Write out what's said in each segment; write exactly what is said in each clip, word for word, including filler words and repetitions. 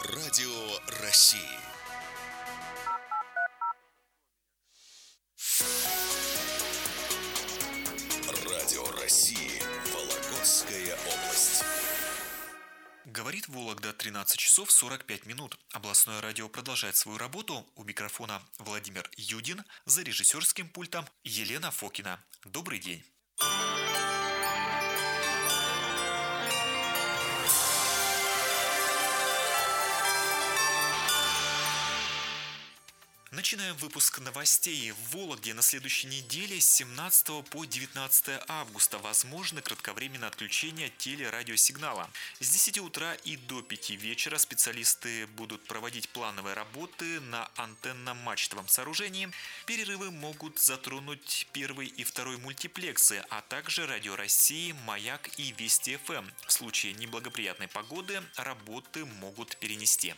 Радио России. Радио России. Вологодская область. Говорит Вологда, тринадцать часов сорок пять минут. Областное радио продолжает свою работу. У микрофона Владимир Юдин, за режиссерским пультом Елена Фокина. Добрый день. Начинаем выпуск новостей. В Вологде на следующей неделе с семнадцатого по девятнадцатое августа возможно кратковременное отключение телерадиосигнала. С десяти утра и до пяти вечера специалисты будут проводить плановые работы на антенно-мачтовом сооружении. Перерывы могут затронуть первый и второй мультиплексы, а также Радио России, Маяк и Вести эф эм. В случае неблагоприятной погоды работы могут перенести.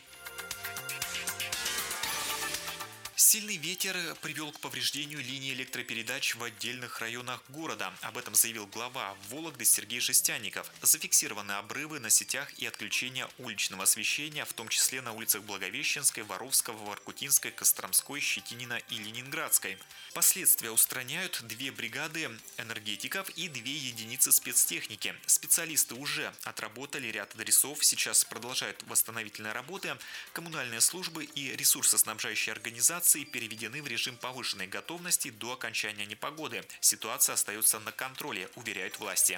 Сильный ветер привел к повреждению линии электропередач в отдельных районах города. Об этом заявил глава Вологды Сергей Жестяников. Зафиксированы обрывы на сетях и отключение уличного освещения, в том числе на улицах Благовещенской, Воровского, Воркутинской, Костромской, Щетинина и Ленинградской. Последствия устраняют две бригады энергетиков и две единицы спецтехники. Специалисты уже отработали ряд адресов, сейчас продолжают восстановительные работы. Коммунальные службы и ресурсоснабжающие организации переведены в режим повышенной готовности до окончания непогоды. Ситуация остается на контроле, уверяют власти.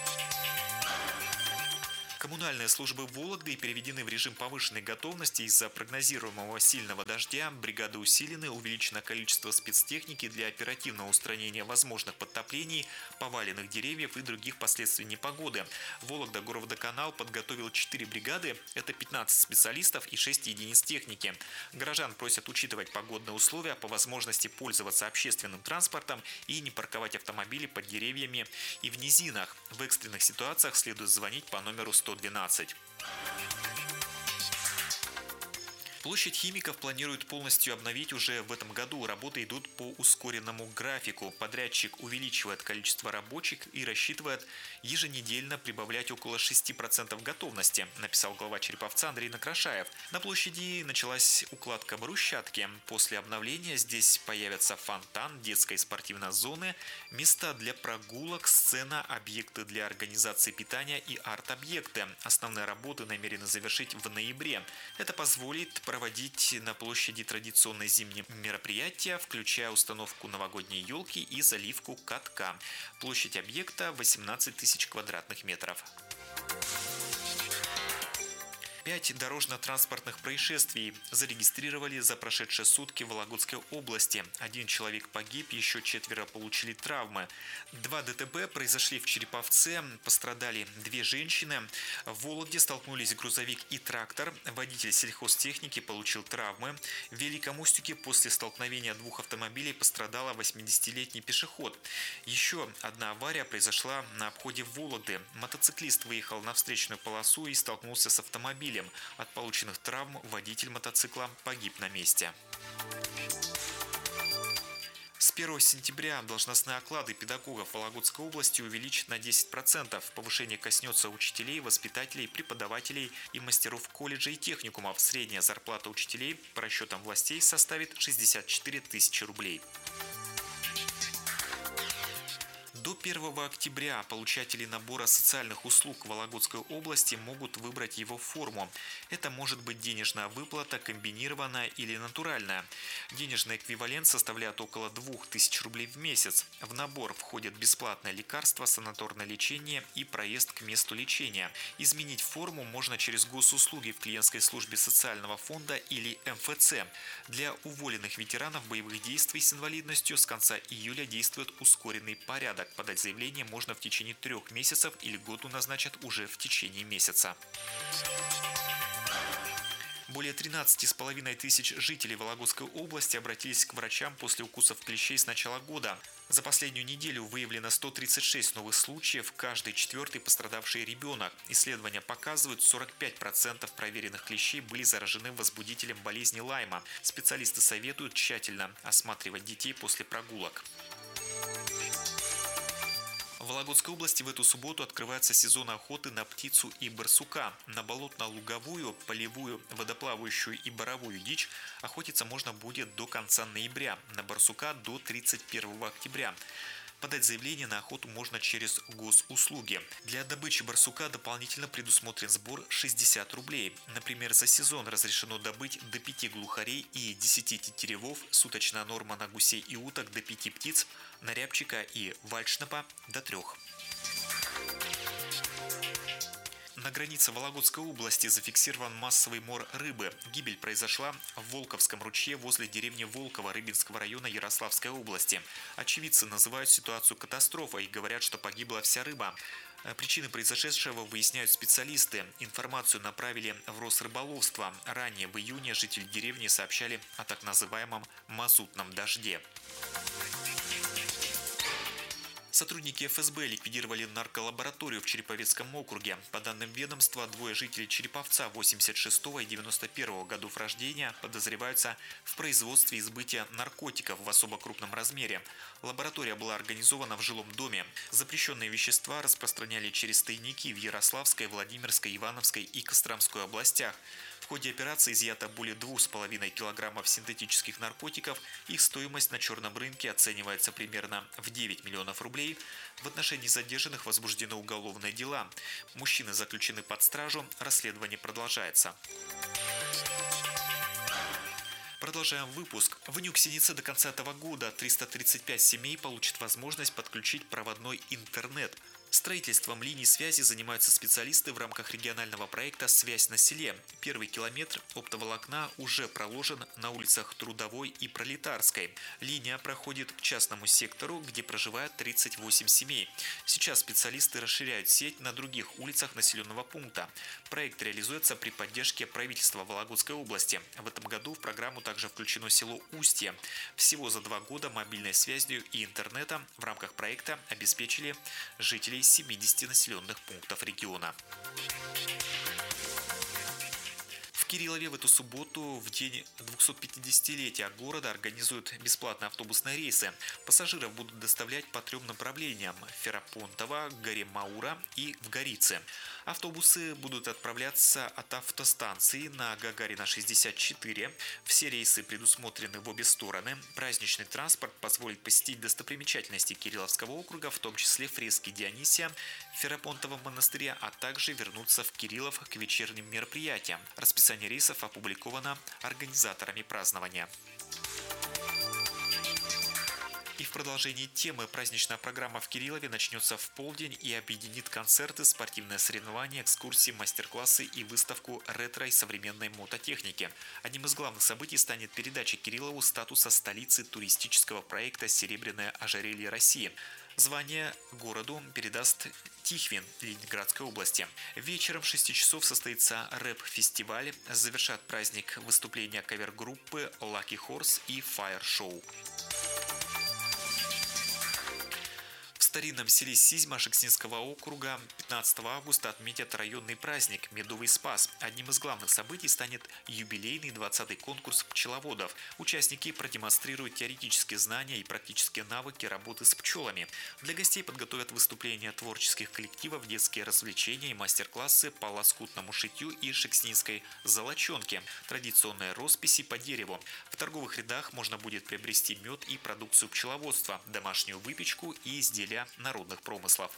Коммунальные службы Вологды переведены в режим повышенной готовности из-за прогнозируемого сильного дождя. Бригады усилены, увеличено количество спецтехники для оперативного устранения возможных подтоплений, поваленных деревьев и других последствий непогоды. Вологда Горводоканал подготовил четыре бригады, это пятнадцать специалистов и шесть единиц техники. Горожан просят учитывать погодные условия, по возможности пользоваться общественным транспортом и не парковать автомобили под деревьями и в низинах. В экстренных ситуациях следует звонить по номеру сто двенадцать. Площадь Химиков планируют полностью обновить уже в этом году. Работы идут по ускоренному графику. Подрядчик увеличивает количество рабочих и рассчитывает еженедельно прибавлять около шести процентов готовности, написал глава Череповца Андрей Накрашаев. На площади началась укладка брусчатки. После обновления здесь появятся фонтан, детская и спортивная зоны, места для прогулок, сцена, объекты для организации питания и арт-объекты. Основные работы намерены завершить в ноябре. Это позволит проводить на площади традиционные зимние мероприятия, включая установку новогодней елки и заливку катка. Площадь объекта восемнадцать тысяч квадратных метров. Пять дорожно-транспортных происшествий зарегистрировали за прошедшие сутки в Вологодской области. Один человек погиб, еще четверо получили травмы. Два ДТП произошли в Череповце, пострадали две женщины. В Вологде столкнулись грузовик и трактор. Водитель сельхозтехники получил травмы. В Великом Устюге после столкновения двух автомобилей пострадала восьмидесятилетний пешеход. Еще одна авария произошла на обходе Вологды. Мотоциклист выехал на встречную полосу и столкнулся с автомобилем. От полученных травм водитель мотоцикла погиб на месте. С первого сентября должностные оклады педагогов Вологодской области увеличат на десять процентов. Повышение коснется учителей, воспитателей, преподавателей и мастеров колледжей и техникумов. Средняя зарплата учителей по расчетам властей составит шестьдесят четыре тысячи рублей. До первого октября получатели набора социальных услуг Вологодской области могут выбрать его форму. Это может быть денежная выплата, комбинированная или натуральная. Денежный эквивалент составляет около двух тысяч рублей в месяц. В набор входят бесплатное лекарство, санаторное лечение и проезд к месту лечения. Изменить форму можно через госуслуги в клиентской службе социального фонда или эм эф цэ. Для уволенных ветеранов боевых действий с инвалидностью с конца июля действует ускоренный порядок. Подать заявление можно в течение трех месяцев или льготу назначат уже в течение месяца. Более тринадцати с половиной тысяч жителей Вологодской области обратились к врачам после укусов клещей с начала года. За последнюю неделю выявлено сто тридцать шесть новых случаев, каждый четвертый пострадавший ребенок. Исследования показывают, сорок пять процентов проверенных клещей были заражены возбудителем болезни Лайма. Специалисты советуют тщательно осматривать детей после прогулок. В Вологодской области в эту субботу открывается сезон охоты на птицу и барсука. На болотно-луговую, полевую, водоплавающую и боровую дичь охотиться можно будет до конца ноября, на барсука до тридцать первого октября. Подать заявление на охоту можно через госуслуги. Для добычи барсука дополнительно предусмотрен сбор шестьдесят рублей. Например, за сезон разрешено добыть до пяти глухарей и десяти тетеревов, суточная норма на гусей и уток до пяти птиц, на рябчика и вальшнапа до трех. На границе Вологодской области зафиксирован массовый мор рыбы. Гибель произошла в Волковском ручье возле деревни Волково Рыбинского района Ярославской области. Очевидцы называют ситуацию катастрофой и говорят, что погибла вся рыба. Причины произошедшего выясняют специалисты. Информацию направили в Росрыболовство. Ранее в июне жители деревни сообщали о так называемом мазутном дожде. Сотрудники эф эс бэ ликвидировали нарколабораторию в Череповецком округе. По данным ведомства, двое жителей Череповца восемьдесят шестого и девяносто первого годов рождения подозреваются в производстве и сбытии наркотиков в особо крупном размере. Лаборатория была организована в жилом доме. Запрещенные вещества распространяли через тайники в Ярославской, Владимирской, Ивановской и Костромской областях. В ходе операции изъято более двух с половиной килограммов синтетических наркотиков. Их стоимость на черном рынке оценивается примерно в девять миллионов рублей. В отношении задержанных возбуждены уголовные дела. Мужчины заключены под стражу. Расследование продолжается. Продолжаем выпуск. В Нюксенице до конца этого года триста тридцать пять семей получат возможность подключить проводной интернет. Строительством линий связи занимаются специалисты в рамках регионального проекта «Связь на селе». Первый километр оптоволокна уже проложен на улицах Трудовой и Пролетарской. Линия проходит к частному сектору, где проживают тридцать восемь семей. Сейчас специалисты расширяют сеть на других улицах населенного пункта. Проект реализуется при поддержке правительства Вологодской области. В этом году в программу также включено село Устье. Всего за два года мобильной связью и интернетом в рамках проекта обеспечили жителей семидесяти населенных пунктов региона. В Кириллове в эту субботу, в день двухсотпятидесятилетия города, организуют бесплатные автобусные рейсы. Пассажиров будут доставлять по трем направлениям – Ферапонтово, горе Маура и в Горице. Автобусы будут отправляться от автостанции на Гагарина шестьдесят четыре. Все рейсы предусмотрены в обе стороны. Праздничный транспорт позволит посетить достопримечательности Кирилловского округа, в том числе фрески Дионисия в Ферапонтовом монастыре, а также вернуться в Кириллов к вечерним мероприятиям. Расписание рейсов опубликовано организаторами празднования. И в продолжении темы праздничная программа в Кириллове начнется в полдень и объединит концерты, спортивные соревнования, экскурсии, мастер-классы и выставку ретро и современной мототехники. Одним из главных событий станет передача Кириллову статуса столицы туристического проекта «Серебряное ожерелье России». Звание городу передаст Тихвин Ленинградской области. Вечером в шесть часов состоится рэп-фестиваль. Завершат праздник выступления кавер-группы Lucky Horse и Fire Show. В старинном селе Сизьма Шекснинского округа пятнадцатого августа отметят районный праздник «Медовый спас». Одним из главных событий станет юбилейный двадцатый конкурс пчеловодов. Участники продемонстрируют теоретические знания и практические навыки работы с пчелами. Для гостей подготовят выступления творческих коллективов, детские развлечения и мастер-классы по лоскутному шитью и шекснинской золоченке, традиционные росписи по дереву. В торговых рядах можно будет приобрести мед и продукцию пчеловодства, домашнюю выпечку и изделия народных промыслов.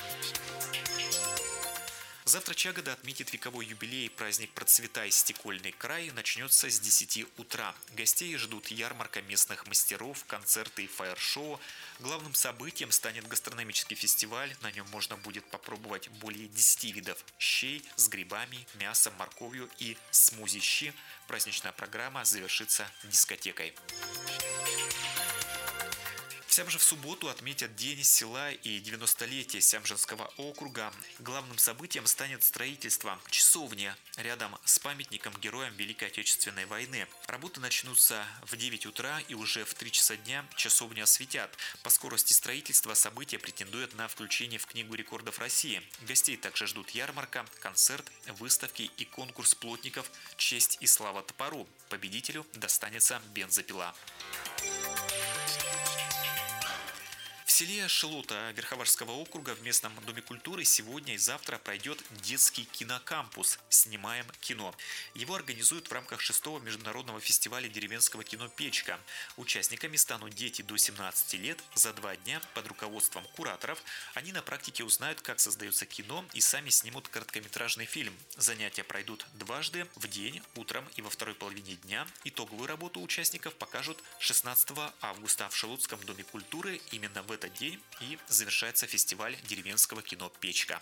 Завтра Чагода отметит вековой юбилей. Праздник «Процветай, стекольный край» начнется с десяти утра. Гостей ждут ярмарка местных мастеров, концерты и фаер-шоу. Главным событием станет гастрономический фестиваль. На нем можно будет попробовать более десяти видов щей с грибами, мясом, морковью и смузи-щи. Праздничная программа завершится дискотекой. В Сямже в субботу отметят День села и девяностолетие Сямжинского округа. Главным событием станет строительство часовни рядом с памятником героям Великой Отечественной войны. Работы начнутся в девять утра и уже в три часа дня часовню осветят. По скорости строительства событие претендует на включение в Книгу рекордов России. Гостей также ждут ярмарка, концерт, выставки и конкурс плотников «Честь и слава топору». Победителю достанется бензопила. В селе Шелута Верховарского округа в местном доме культуры сегодня и завтра пройдет детский кинокампус «Снимаем кино». Его организуют в рамках шестого международного фестиваля деревенского кино «Печка». Участниками станут дети до семнадцати лет. За два дня под руководством кураторов они на практике узнают, как создается кино, и сами снимут короткометражный фильм. Занятия пройдут дважды в день, утром и во второй половине дня. Итоговую работу участников покажут шестнадцатого августа в Шелутском доме культуры. Именно в этот день и завершается фестиваль деревенского кино «Печка».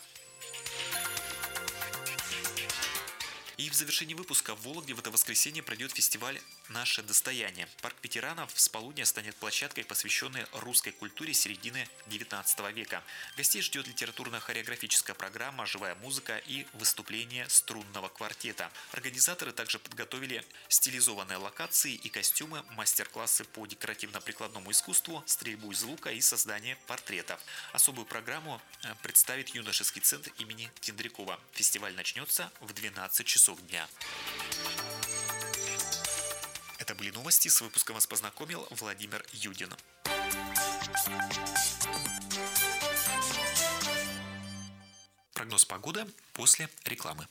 И в завершении выпуска в Вологде в это воскресенье пройдет фестиваль «Наше достояние». Парк ветеранов с полудня станет площадкой, посвященной русской культуре середины девятнадцатого века. Гостей ждет литературно-хореографическая программа, живая музыка и выступление струнного квартета. Организаторы также подготовили стилизованные локации и костюмы, мастер-классы по декоративно-прикладному искусству, стрельбу из лука и создание портретов. Особую программу представит юношеский центр имени Тендрякова. Фестиваль начнется в двенадцать часов дня. Это были новости. С выпуском вас познакомил Владимир Юдин. Прогноз погоды после рекламы.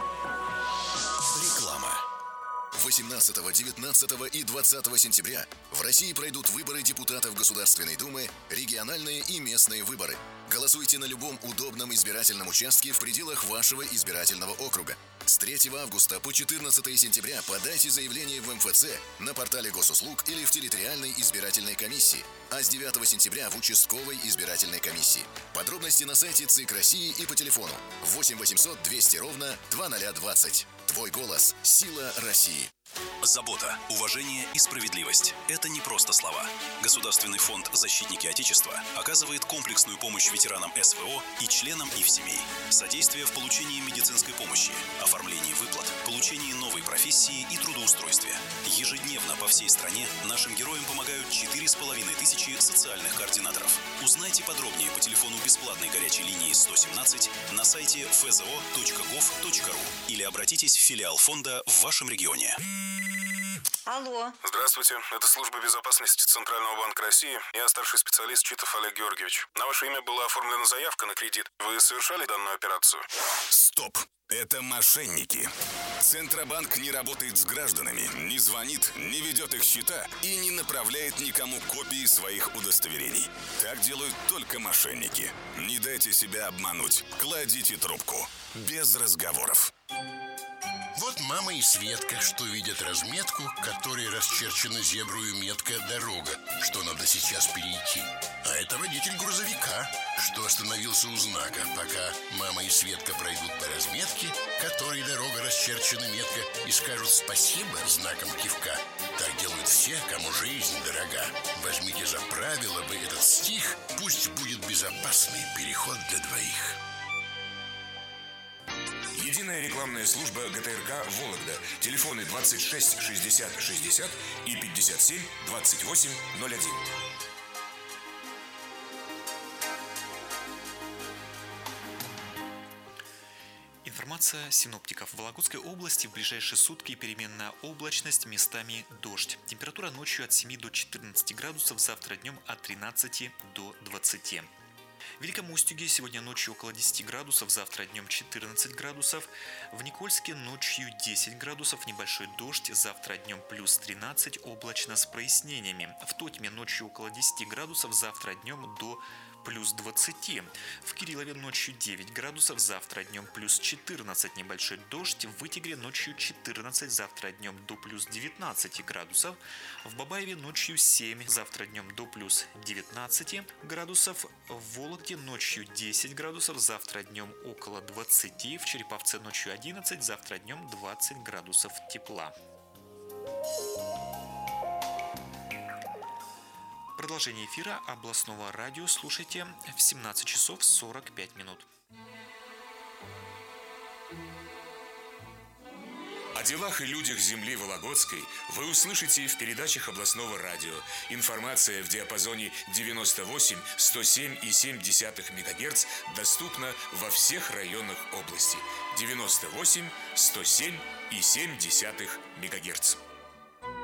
Реклама. восемнадцатого, девятнадцатого и двадцатого сентября в России пройдут выборы депутатов Государственной Думы, региональные и местные выборы. Голосуйте на любом удобном избирательном участке в пределах вашего избирательного округа. С третьего августа по четырнадцатое сентября подайте заявление в эм эф цэ, на портале госуслуг или в территориальной избирательной комиссии, а с девятого сентября в участковой избирательной комиссии. Подробности на сайте ЦИК России и по телефону восемь восемьсот двести ровно двадцать двадцать. Твой голос – сила России. Забота, уважение и справедливость – это не просто слова. Государственный фонд «Защитники Отечества» оказывает комплексную помощь ветеранам эс вэ о и членам их семей. Содействие в получении медицинской помощи, оформлении выплат, получении новой профессии и трудоустройстве. Ежедневно по всей стране нашим героям помогают четыре с половиной тысячи социальных координаторов. Узнайте подробнее по телефону бесплатной горячей линии сто семнадцать на сайте эф зэ о точка гов точка ру или обратитесь в филиал фонда в вашем регионе. Алло. Здравствуйте, это служба безопасности Центрального банка России. Я старший специалист Читов Олег Георгиевич. На ваше имя была оформлена заявка на кредит. Вы совершали данную операцию? Стоп! Это мошенники. Центробанк не работает с гражданами, не звонит, не ведет их счета и не направляет никому копии своих удостоверений. Так делают только мошенники. Не дайте себя обмануть. Кладите трубку. Без разговоров. Вот мама и Светка, что видят разметку, которой расчерчена зеброю метка «Дорога», что надо сейчас перейти. А это водитель грузовика, что остановился у знака, пока мама и Светка пройдут по разметке, которой дорога расчерчена метко, и скажут спасибо знаком кивка. Так делают все, кому жизнь дорога. Возьмите за правило бы этот стих, пусть будет безопасный переход для двоих. Единая рекламная служба гэ тэ эр ка «Вологда». Телефоны двадцать шесть шестьдесят шестьдесят и пятьдесят семь двадцать восемь ноль один. Информация синоптиков. В Вологодской области в ближайшие сутки переменная облачность, местами дождь. Температура ночью от семи до четырнадцати градусов, завтра днем от тринадцати до двадцати. В Великом Устюге сегодня ночью около десяти градусов, завтра днем четырнадцать градусов. В Никольске ночью десять градусов, небольшой дождь, завтра днем плюс тринадцать, облачно с прояснениями. В Тотьме ночью около десяти градусов, завтра днем до плюс двадцати. В Кириллове ночью девять градусов, завтра днем плюс четырнадцать, небольшой дождь. В Вытегре ночью четырнадцать, завтра днем до плюс девятнадцати градусов. В Бабаеве ночью семь, завтра днем до плюс девятнадцати градусов. В Вологде ночью десять градусов, завтра днем около двадцати. В Череповце ночью одиннадцать, завтра днем двадцать градусов тепла. Продолжение эфира областного радио слушайте в семнадцать часов сорок пять минут. О делах и людях земли Вологодской вы услышите в передачах областного радио. Информация в диапазоне девяносто восемь сто семь и семь десятых мегагерц доступна во всех районах области. девяносто восемь сто семь и семь десятых мегагерц.